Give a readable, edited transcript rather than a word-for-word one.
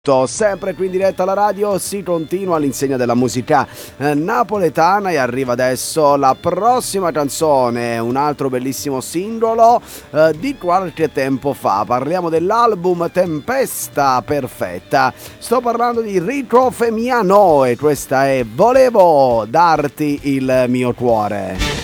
Sempre qui in diretta alla radio si continua all'insegna della musica napoletana e arriva adesso la prossima canzone, un altro bellissimo singolo di qualche tempo fa. Parliamo dell'album Tempesta Perfetta. Sto parlando di Rico Femiano e questa è Volevo darti il mio cuore.